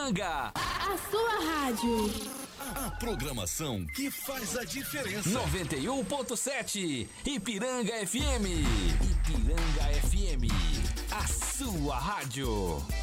Ipiranga. A sua rádio. A programação que faz a diferença. 91.7 Ipiranga FM. Ipiranga FM. A sua rádio.